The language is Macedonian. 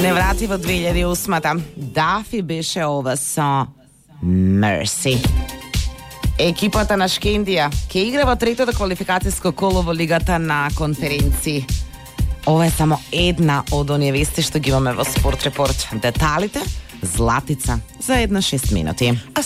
Ne vrati v 2008. Dafi беше ова со Mercy. Екипата на Шкендија ќе игра во третото квалификацијско коло во лигата на конференции. Ова е само една од оние вести што ги имаме во Спорт Репорт. Деталите, Златица, за една 6 минути.